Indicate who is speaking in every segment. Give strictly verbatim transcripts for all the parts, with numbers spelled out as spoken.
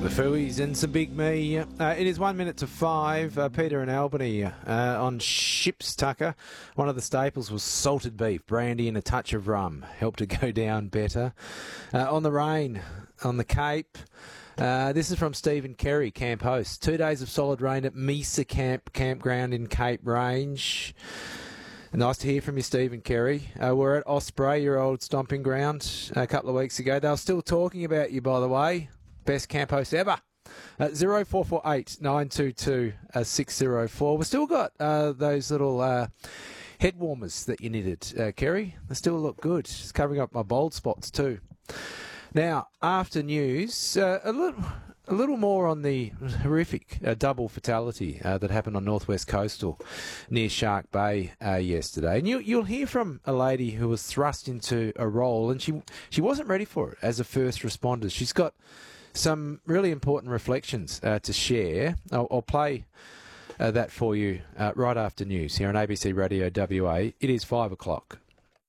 Speaker 1: The Fooey's and some Big Me. Uh, it is one minute to five. Uh, Peter in Albany uh, on Ships Tucker. One of the staples was salted beef, brandy and a touch of rum. Helped it go down better. Uh, on the rain, on the Cape. Uh, this is from Stephen Kerry, camp host. Two days of solid rain at Mesa Camp Campground in Cape Range. Nice to hear from you, Stephen Kerry. Uh, we're at Osprey, your old stomping ground, a couple of weeks ago. They were still talking about you, by the way. Best camp host ever. Uh, zero four four eight nine two two six zero four. We've still got uh, those little uh, head warmers that you knitted, uh, Kerry. They still look good. It's covering up my bald spots too. Now, after news, uh, a little... A little more on the horrific uh, double fatality uh, that happened on Northwest Coastal near Shark Bay uh, yesterday. And you, you'll hear from a lady who was thrust into a role, and she she wasn't ready for it as a first responder. She's got some really important reflections uh, to share. I'll, I'll play uh, that for you uh, right after news here on A B C Radio W A. It is five o'clock.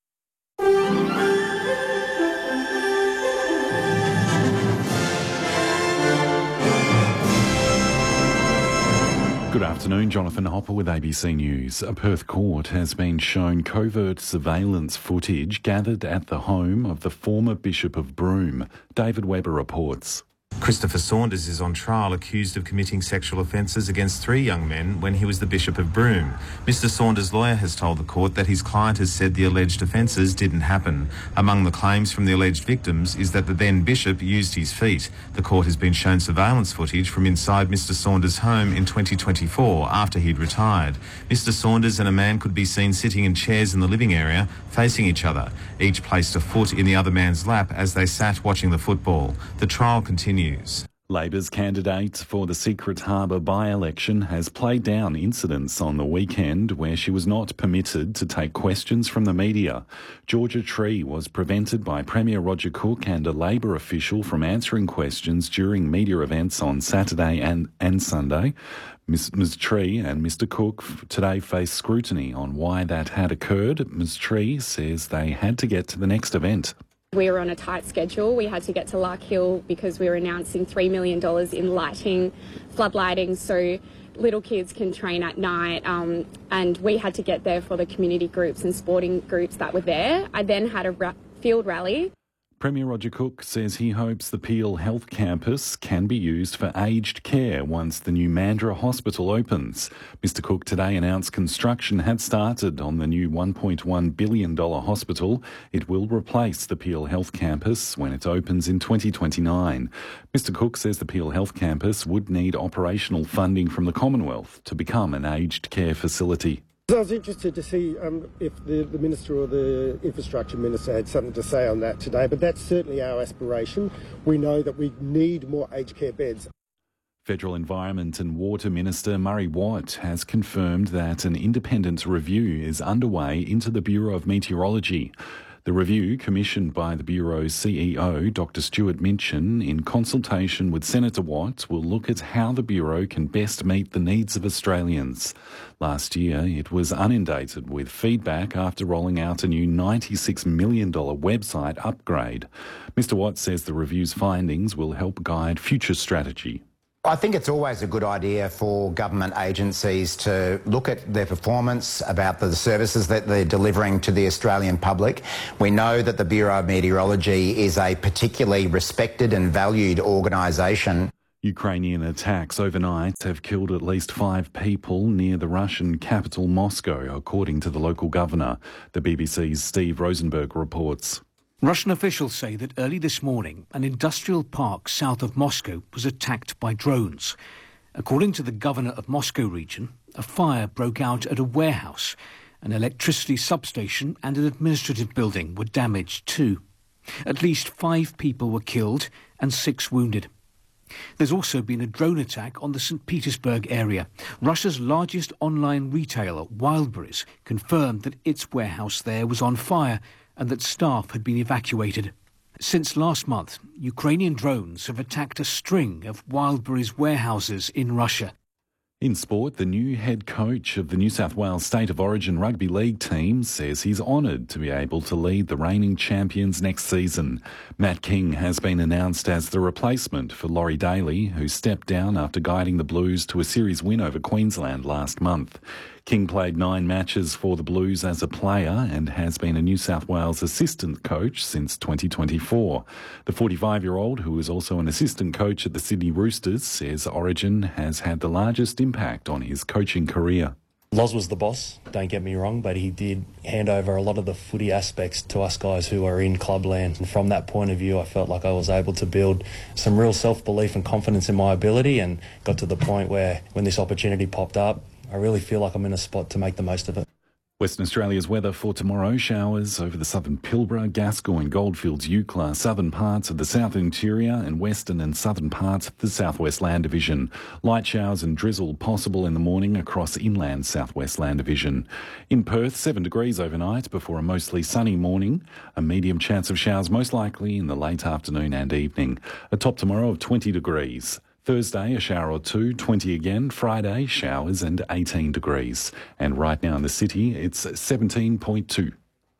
Speaker 2: Good afternoon, Jonathan Hopper with A B C News. A Perth court has been shown covert surveillance footage gathered at the home of the former Bishop of Broome. David Webber reports.
Speaker 3: Christopher Saunders is on trial accused of committing sexual offences against three young men when he was the Bishop of Broome. Mister Saunders' lawyer has told the court that his client has said the alleged offences didn't happen. Among the claims from the alleged victims is that the then bishop used his feet. The court has been shown surveillance footage from inside Mister Saunders' home in twenty twenty-four after he'd retired. Mister Saunders and a man could be seen sitting in chairs in the living area facing each other. Each placed a foot in the other man's lap as they sat watching the football. The trial continues.
Speaker 2: Labor's candidate for the Secret Harbour by-election has played down incidents on the weekend where she was not permitted to take questions from the media. Georgia Tree was prevented by Premier Roger Cook and a Labor official from answering questions during media events on Saturday and, and Sunday. Miz Miz Tree and Mister Cook today face scrutiny on why that had occurred. Miz Tree says they had to get to the next event.
Speaker 4: We were on a tight schedule. We had to get to Lark Hill because we were announcing three million dollars in lighting, floodlighting, so little kids can train at night. Um, and we had to get there for the community groups and sporting groups that were there. I then had a ra- field rally.
Speaker 2: Premier Roger Cook says he hopes the Peel Health Campus can be used for aged care once the new Mandurah Hospital opens. Mister Cook today announced construction had started on the new one point one billion dollars hospital. It will replace the Peel Health Campus when it opens in twenty twenty-nine. Mister Cook says the Peel Health Campus would need operational funding from the Commonwealth to become an aged care facility.
Speaker 5: I was interested to see um, if the, the Minister or the Infrastructure Minister had something to say on that today, but that's certainly our aspiration. We know that we need more aged care beds.
Speaker 2: Federal Environment and Water Minister Murray Watt has confirmed that an independent review is underway into the Bureau of Meteorology. The review, commissioned by the Bureau's C E O, Doctor Stuart Minchin, in consultation with Senator Watt, will look at how the Bureau can best meet the needs of Australians. Last year, it was inundated with feedback after rolling out a new ninety-six million dollars website upgrade. Mister Watt says the review's findings will help guide future strategy.
Speaker 6: I think it's always a good idea for government agencies to look at their performance, about the services that they're delivering to the Australian public. We know that the Bureau of Meteorology is a particularly respected and valued organisation.
Speaker 2: Ukrainian attacks overnight have killed at least five people near the Russian capital Moscow, according to the local governor. The B B C's Steve Rosenberg reports.
Speaker 7: Russian officials say that early this morning, an industrial park south of Moscow was attacked by drones. According to the governor of Moscow region, a fire broke out at a warehouse. An electricity substation and an administrative building were damaged too. At least five people were killed and six wounded. There's also been a drone attack on the Saint Petersburg area. Russia's largest online retailer, Wildberries, confirmed that its warehouse there was on fire and that staff had been evacuated. Since last month, Ukrainian drones have attacked a string of Wildberries warehouses in Russia.
Speaker 2: In sport, the new head coach of the New South Wales State of Origin Rugby League team says he's honoured to be able to lead the reigning champions next season. Matt King has been announced as the replacement for Laurie Daly, who stepped down after guiding the Blues to a series win over Queensland last month. King played nine matches for the Blues as a player and has been a New South Wales assistant coach since twenty twenty-four. The forty-five-year-old, who is also an assistant coach at the Sydney Roosters, says Origin has had the largest impact on his coaching career.
Speaker 8: Loz was the boss, don't get me wrong, but he did hand over a lot of the footy aspects to us guys who are in clubland. And from that point of view, I felt like I was able to build some real self-belief and confidence in my ability, and got to the point where when this opportunity popped up, I really feel like I'm in a spot to make the most of it.
Speaker 2: Western Australia's weather for tomorrow: showers over the southern Pilbara, Gascoyne, Goldfields, Eucla, southern parts of the south interior and western and southern parts of the southwest land division. Light showers and drizzle possible in the morning across inland southwest land division. In Perth, seven degrees overnight before a mostly sunny morning. A medium chance of showers most likely in the late afternoon and evening. A top tomorrow of twenty degrees. Thursday, a shower or two, twenty again. Friday, showers and eighteen degrees. And right now in the city, it's seventeen point two.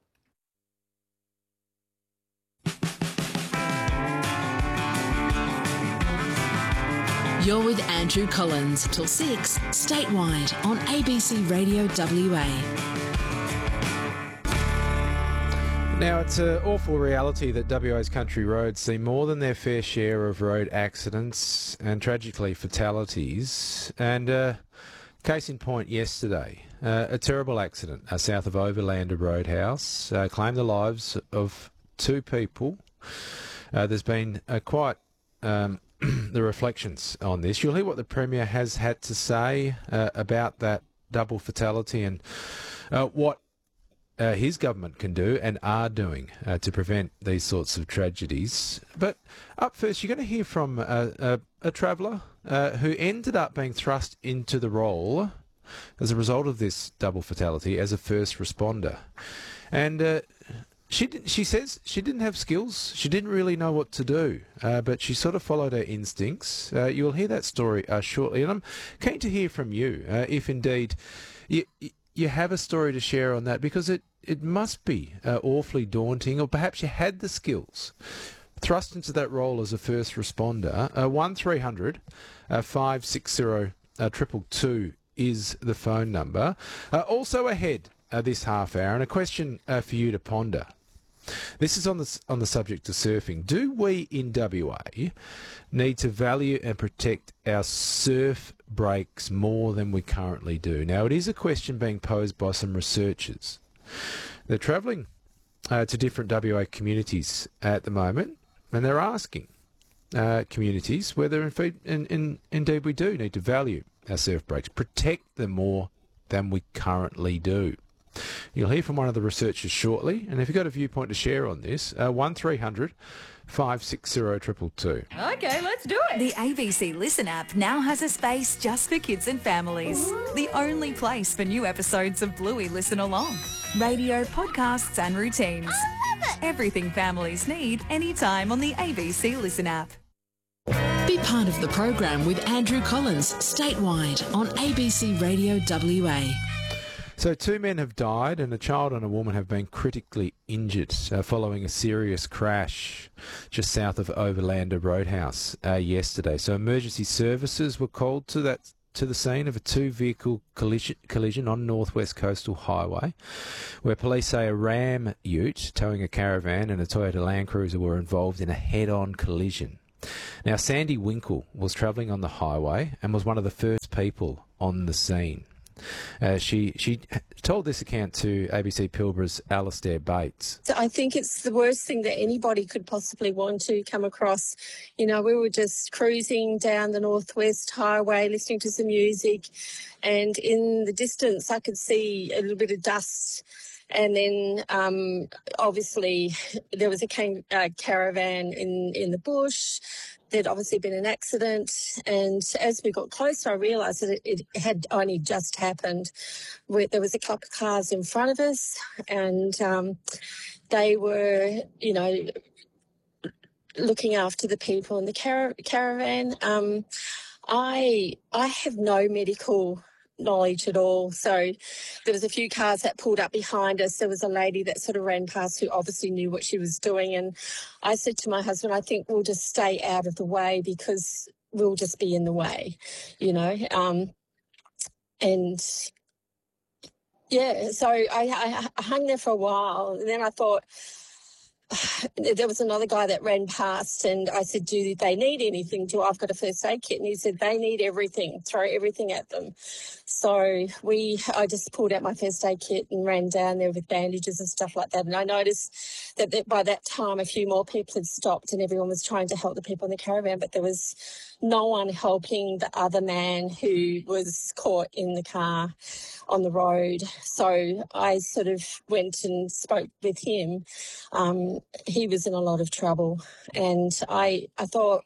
Speaker 9: You're with Andrew Collins till six, statewide on A B C Radio W A.
Speaker 1: Now, it's an awful reality that W A's country roads see more than their fair share of road accidents and, tragically, fatalities. And uh, case in point yesterday, uh, a terrible accident uh, south of Overlander Roadhouse uh, claimed the lives of two people. Uh, there's been uh, quite um, the reflections on this. You'll hear what the Premier has had to say uh, about that double fatality and uh, what Uh, his government can do and are doing uh, to prevent these sorts of tragedies. But up first, you're going to hear from a, a, a traveller uh, who ended up being thrust into the role as a result of this double fatality as a first responder. And uh, she did, she says she didn't have skills. She didn't really know what to do, uh, but she sort of followed her instincts. Uh, you'll hear that story uh, shortly. And I'm keen to hear from you, uh, if indeed you, you have a story to share on that, because it It must be uh, awfully daunting, or perhaps you had the skills. Thrust into that role as a first responder. Uh, one three hundred five six zero two two two is the phone number. Uh, also ahead uh, this half hour, and a question uh, for you to ponder. This is on the, on the subject of surfing. Do we in W A need to value and protect our surf breaks more than we currently do? Now, it is a question being posed by some researchers. They're travelling uh, to different W A communities at the moment, and they're asking uh, communities whether in, in, in, indeed we do need to value our surf breaks, protect them more than we currently do. You'll hear from one of the researchers shortly, and if you've got a viewpoint to share on this, uh, one three hundred five six zero two two two.
Speaker 10: Okay, let's do it.
Speaker 11: The A B C Listen app now has a space just for kids and families. The only place for new episodes of Bluey Listen Along. Radio, podcasts and routines.
Speaker 10: I love it.
Speaker 11: Everything families need anytime on the A B C Listen app.
Speaker 9: Be part of the program with Andrew Collins, statewide on A B C Radio W A.
Speaker 1: So two men have died and a child and a woman have been critically injured uh, following a serious crash just south of Overlander Roadhouse uh, yesterday. So emergency services were called to that to the scene of a two-vehicle collision, collision on North West Coastal Highway, where police say a Ram ute towing a caravan and a Toyota Land Cruiser were involved in a head-on collision. Now, Sandy Winkle was travelling on the highway and was one of the first people on the scene. Uh, she she told this account to A B C Pilbara's Alastair Bates.
Speaker 12: So I think it's the worst thing that anybody could possibly want to come across. You know, we were just cruising down the Northwest Highway, listening to some music, and in the distance I could see a little bit of dust. And then, um, obviously, there was a ca- uh, caravan in, in the bush. There'd obviously been an accident. And as we got closer, I realised that it, it had only just happened. Where there was a couple of cars in front of us, and um, they were, you know, looking after the people in the car- caravan. Um, I I have no medical knowledge at all. So there was a few cars that pulled up behind us. There was a lady that sort of ran past who obviously knew what she was doing. And I said to my husband, I think we'll just stay out of the way because we'll just be in the way, you know. Um, and, yeah, so I, I hung there for a while. And then I thought, there was another guy that ran past and I said, do they need anything? Do I've got a first aid kit? And he said, they need everything, throw everything at them. So we, I just pulled out my first aid kit and ran down there with bandages and stuff like that. And I noticed that, that by that time, a few more people had stopped and everyone was trying to help the people in the caravan, but there was no one helping the other man who was caught in the car on the road. So I sort of went and spoke with him. Um, he was in a lot of trouble and I, I thought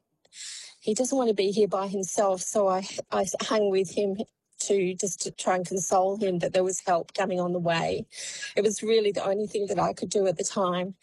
Speaker 12: he doesn't want to be here by himself. So I, I hung with him to just to try and console him that there was help coming on the way. It was really the only thing that I could do at the time.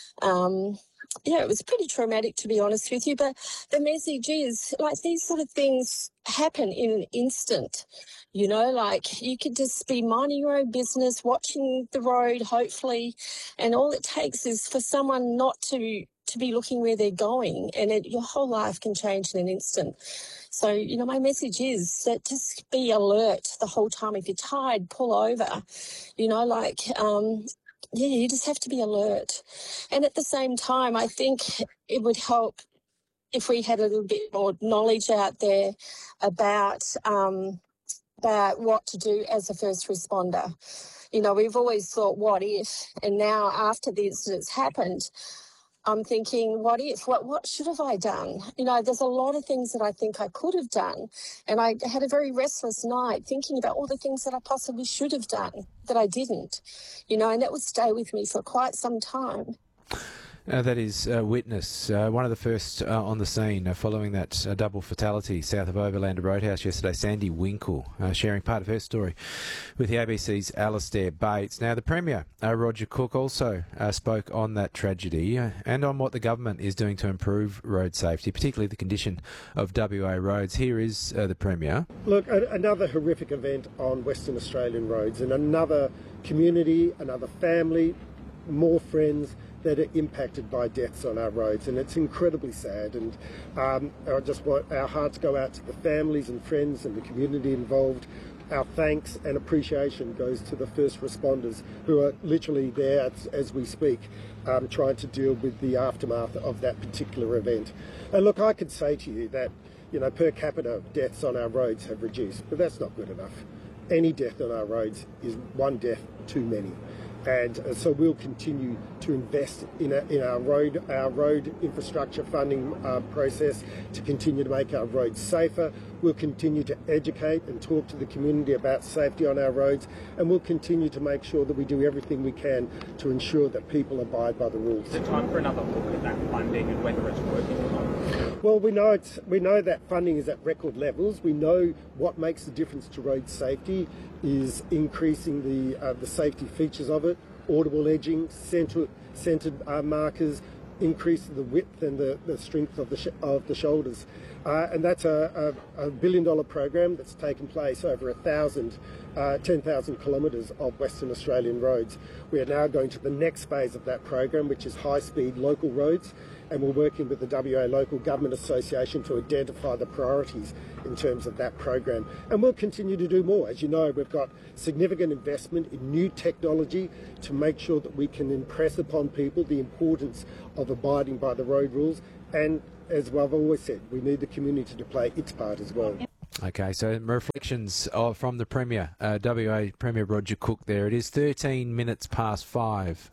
Speaker 12: Um, yeah, it was pretty traumatic, to be honest with you. But the message is, like, these sort of things happen in an instant. You know, like, you could just be minding your own business, watching the road, hopefully, and all it takes is for someone not to to be looking where they're going, and it, your whole life can change in an instant. So, you know, my message is that just be alert the whole time. If you're tired, pull over. You know, like, um, yeah, you just have to be alert. And at the same time, I think it would help if we had a little bit more knowledge out there about um, about what to do as a first responder. You know, we've always thought, what if? And now after the incident's happened, I'm thinking, what if? What what should have I done? You know, there's a lot of things that I think I could have done. And I had a very restless night thinking about all the things that I possibly should have done that I didn't. You know, and that would stay with me for quite some time.
Speaker 1: Uh, that is uh, Witness, uh, one of the first uh, on the scene uh, following that uh, double fatality south of Overlander Roadhouse yesterday. Sandy Winkle uh, sharing part of her story with the A B C's Alastair Bates. Now, the Premier, uh, Roger Cook, also uh, spoke on that tragedy uh, and on what the government is doing to improve road safety, particularly the condition of W A roads. Here is uh, the Premier.
Speaker 5: Look, a- another horrific event on Western Australian roads, and another community, another family, more friends that are impacted by deaths on our roads, and it's incredibly sad. And um, I just want our hearts go out to the families and friends and the community involved. Our thanks and appreciation goes to the first responders who are literally there as, as we speak, um, trying to deal with the aftermath of that particular event. And look, I could say to you that, you know, per capita deaths on our roads have reduced, but that's not good enough. Any death on our roads is one death too many. And uh, so we'll continue to invest in, a, in our road our road infrastructure funding uh, process to continue to make our roads safer. We'll continue to educate and talk to the community about safety on our roads, and we'll continue to make sure that we do everything we can to ensure that people abide by the rules.
Speaker 13: Is it time for another look at that funding and whether it's working or not?
Speaker 5: Well, we know it's, we know that funding is at record levels. We know what makes the difference to road safety is increasing the uh, the safety features of it, audible edging, center, centered uh, markers, increasing the width and the, the strength of the sh- of the shoulders. Uh, and that's a, a, a billion dollar program that's taken place over a thousand, uh, ten thousand kilometres of Western Australian roads. We are now going to the next phase of that program, which is high speed local roads, and we're working with the W A Local Government Association to identify the priorities in terms of that program. And we'll continue to do more. As you know, we've got significant investment in new technology to make sure that we can impress upon people the importance of abiding by the road rules. And as I've always said, we need the community to play its part as well.
Speaker 1: Okay, so reflections of, from the Premier, uh, W A Premier Roger Cook there. It is thirteen minutes past five.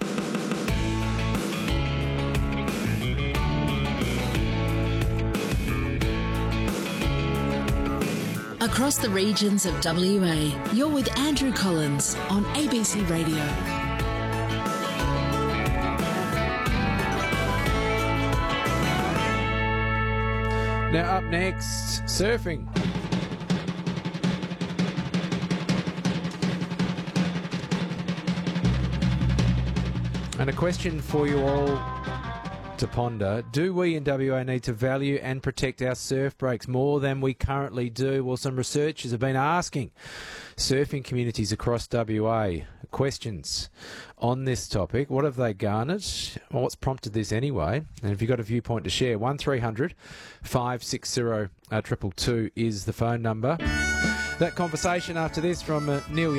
Speaker 9: Across the regions of W A, you're with Andrew Collins on A B C Radio.
Speaker 1: Now up next, surfing. And a question for you all to ponder. Do we in W A need to value and protect our surf breaks more than we currently do? Well, some researchers have been asking surfing communities across W A questions on this topic. What have they garnered? Well, what's prompted this anyway? And if you've got a viewpoint to share, one three hundred five six zero two two two is the phone number. That conversation after this from uh, Neil